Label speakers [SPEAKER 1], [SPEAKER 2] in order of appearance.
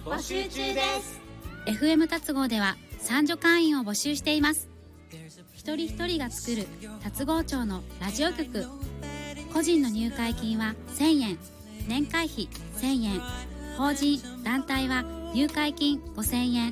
[SPEAKER 1] 募集中です。
[SPEAKER 2] FM 達合では賛助会員を募集しています。一人一人が作る達合町のラジオ局。個人の入会金は1000円、年会費1000円、法人団体は入会金5000円、